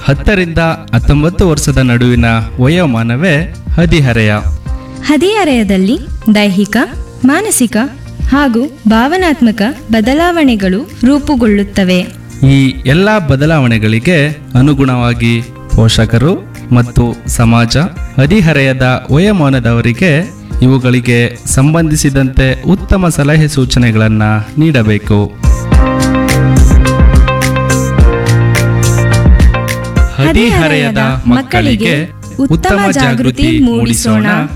10ರಿಂದ 19 ವರ್ಷದ ನಡುವಿನ ವಯೋಮಾನವೇ ಹದಿಹರೆಯ. ಹದಿಹರೆಯದಲ್ಲಿ ದೈಹಿಕ, ಮಾನಸಿಕ ಹಾಗೂ ಭಾವನಾತ್ಮಕ ಬದಲಾವಣೆಗಳು ರೂಪುಗೊಳ್ಳುತ್ತವೆ. ಈ ಎಲ್ಲ ಬದಲಾವಣೆಗಳಿಗೆ ಅನುಗುಣವಾಗಿ ಪೋಷಕರು ಮತ್ತು ಸಮಾಜ ಹದಿಹರೆಯದ ವಯೋಮಾನದವರಿಗೆ ಇವುಗಳಿಗೆ ಸಂಬಂಧಿಸಿದಂತೆ ಉತ್ತಮ ಸಲಹೆ ಸೂಚನೆಗಳನ್ನು ನೀಡಬೇಕು. ಹದಿಹರೆಯದ ಮಕ್ಕಳಿಗೆ ಉತ್ತಮ ಜಾಗೃತಿ ಮೂಡಿಸೋಣ.